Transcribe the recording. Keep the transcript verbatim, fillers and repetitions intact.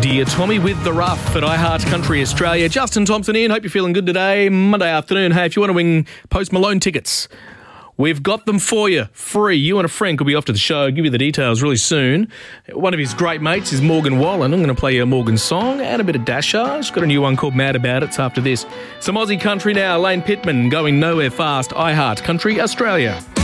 Dear Tommy with The Rough at iHeart Country Australia. Justin Thompson in. Hope you're feeling good today. Monday afternoon. Hey, if you want to win Post Malone tickets, we've got them for you. Free. You and a friend could be off to the show. I'll give you the details really soon. One of his great mates is Morgan Wallen. I'm going to play you a Morgan song and a bit of Dasher. She's got a new one called Mad About It. It's after this. Some Aussie country now. Lane Pittman going nowhere fast. iHeart Country Australia.